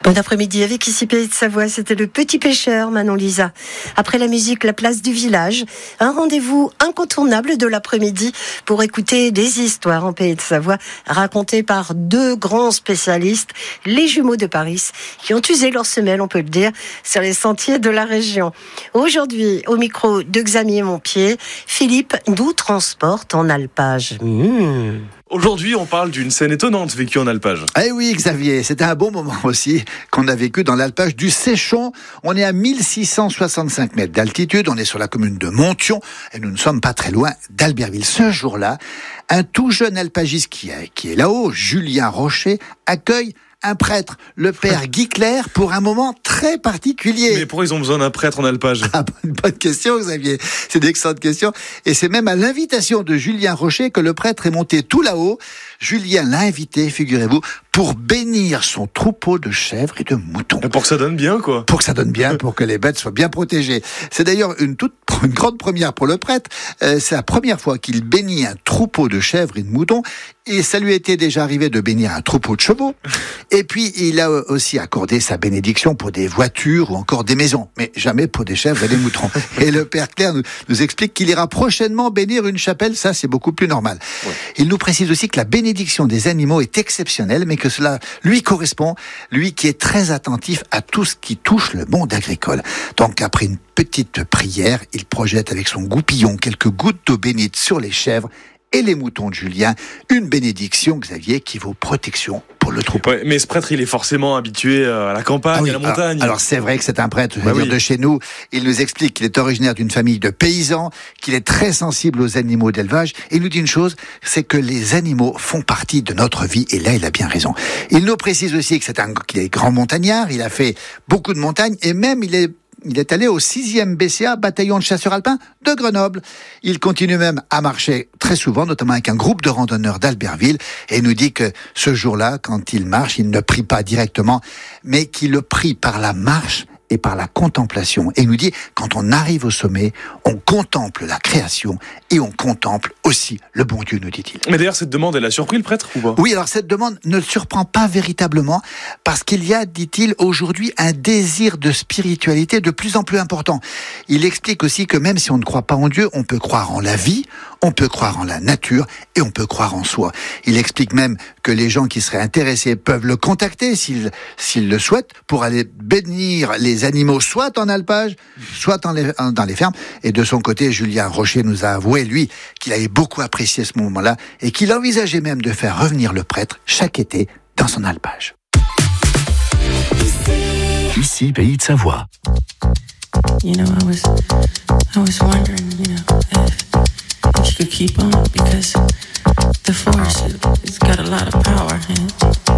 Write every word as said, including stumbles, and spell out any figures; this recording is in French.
Bon après-midi avec ici Pays de Savoie, c'était le Petit Pêcheur, Manon Lisa. Après la musique, la place du village, un rendez-vous incontournable de l'après-midi pour écouter des histoires en Pays de Savoie racontées par deux grands spécialistes, les jumeaux de Paris, qui ont usé leur semelle, on peut le dire, sur les sentiers de la région. Aujourd'hui, au micro de Xavier Montpied, Philippe nous transporte en alpage. Mmh. Aujourd'hui, on parle d'une scène étonnante vécue en alpage. Eh oui, Xavier, c'était un bon moment aussi qu'on a vécu dans l'alpage du Séchon. On est à mille six cent soixante-cinq mètres d'altitude, on est sur la commune de Montion et nous ne sommes pas très loin d'Albertville. Ce jour-là, un tout jeune alpagiste qui est, qui est là-haut, Julien Rocher, accueille un prêtre, le père Guy Clair, pour un moment très particulier. Mais pourquoi ils ont besoin d'un prêtre en alpage ? Ah, bonne, bonne question, Xavier. C'est une excellente question. Et c'est même à l'invitation de Julien Rocher que le prêtre est monté tout là-haut. Julien l'a invité, figurez-vous, pour bénir son troupeau de chèvres et de moutons. Pour que ça donne bien, quoi. Pour que ça donne bien, pour que les bêtes soient bien protégées. C'est d'ailleurs une toute une grande première pour le prêtre. Euh, c'est la première fois qu'il bénit un troupeau de chèvres et de moutons. Et ça lui était déjà arrivé de bénir un troupeau de chevaux. Et puis, il a aussi accordé sa bénédiction pour des voitures ou encore des maisons. Mais jamais pour des chèvres et des moutons. Et le père Clair nous, nous explique qu'il ira prochainement bénir une chapelle. Ça, c'est beaucoup plus normal. Ouais. Il nous précise aussi que la bénédiction des animaux est exceptionnelle, mais que cela lui correspond, lui qui est très attentif à tout ce qui touche le monde agricole. Donc, après une petite prière, il projette avec son goupillon quelques gouttes d'eau bénite sur les chèvres et les moutons de Julien, une bénédiction, Xavier, qui vaut protection pour le troupeau. Ouais, mais ce prêtre, il est forcément habitué à la campagne, ah oui, à la montagne. Alors, alors c'est vrai que c'est un prêtre, je veux bah dire, oui. de chez nous. Il nous explique qu'il est originaire d'une famille de paysans, qu'il est très sensible aux animaux d'élevage. Et il nous dit une chose, c'est que les animaux font partie de notre vie. Et là, il a bien raison. Il nous précise aussi que c'est un, qu'il est grand montagnard. Il a fait beaucoup de montagnes et même il est Il est allé au sixième B C A, bataillon de chasseurs alpins de Grenoble. Il continue même à marcher très souvent, notamment avec un groupe de randonneurs d'Albertville. Et il nous dit que ce jour-là, quand il marche, il ne prie pas directement, mais qu'il le prie par la marche et par la contemplation. Et il nous dit, quand on arrive au sommet, on contemple la création et on contemple aussi le bon Dieu, nous dit-il. Mais d'ailleurs, cette demande, elle a surpris le prêtre ou pas ? Oui, alors cette demande ne le surprend pas véritablement parce qu'il y a, dit-il, aujourd'hui un désir de spiritualité de plus en plus important. Il explique aussi que même si on ne croit pas en Dieu, on peut croire en la vie, on peut croire en la nature et on peut croire en soi. Il explique même que les gens qui seraient intéressés peuvent le contacter s'ils, s'ils le souhaitent pour aller bénir les animaux soit en alpage, soit dans les, dans les fermes. Et de son côté, Julien Rocher nous a avoué, lui, qu'il avait beaucoup apprécié ce moment-là et qu'il envisageait même de faire revenir le prêtre chaque été dans son alpage. Ici, Pays de Savoie. You know, I was, I was wondering, you know, if, if you could keep on because the force, it's got a lot of power and